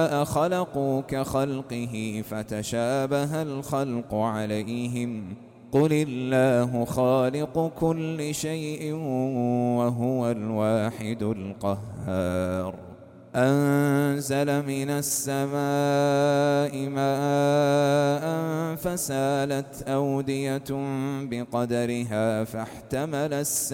خلقوا كخلقه فتشابه الخلق عليهم قل الله خالق كل شيء وهو الواحد القهار أنزل من السماء ماء فسالت أودية بقدرها فاحتمل